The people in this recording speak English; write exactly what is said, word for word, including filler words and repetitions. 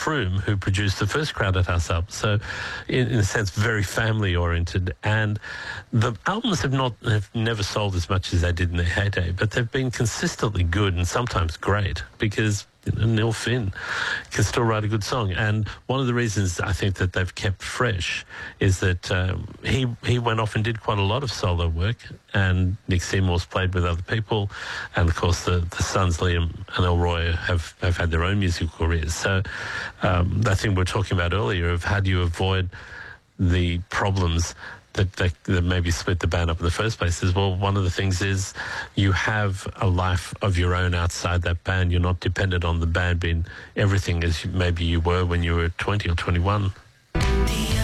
Froome, who produced the first Crowded House album. So, in, in a sense, very family-oriented. And the albums have not have never sold as much as they did in their heyday, but they've been consistently good and sometimes great because Neil Finn can still write a good song. And one of the reasons I think that they've kept fresh is that um, he he went off and did quite a lot of solo work, and Nick Seymour's played with other people, and of course the, the sons Liam and Elroy have, have had their own musical careers. So um, that thing we were talking about earlier of how do you avoid the problems that, that, that maybe split the band up in the first place is, well, one of the things is you have a life of your own outside that band. You're not dependent on the band being everything as you, maybe you were when you were twenty or twenty-one.